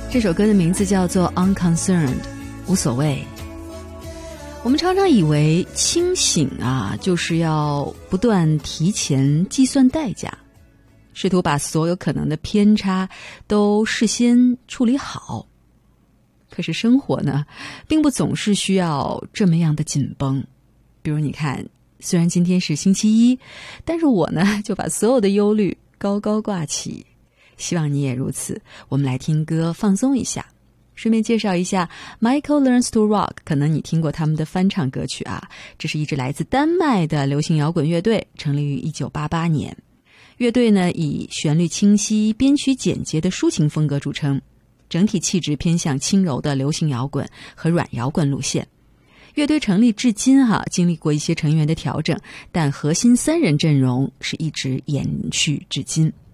这首歌的名字叫做 Unconcerned， 无所谓。我们常常以为清醒就是要不断提前计算代价，试图把所有可能的偏差都事先处理好。可是生活呢，并不总是需要这么样的紧绷。比如你看，虽然今天是星期一，但是我呢，就把所有的忧虑高高挂起。希望你也如此。我们来听歌放松一下，顺便介绍一下 Michael Learns to Rock， 可能你听过他们的翻唱歌曲这是一支来自丹麦的流行摇滚乐队，成立于1988年。乐队呢以旋律清晰、编曲简洁的抒情风格著称，整体气质偏向轻柔的流行摇滚和软摇滚路线。乐队成立至今经历过一些成员的调整，但核心3人阵容是一直延续至今。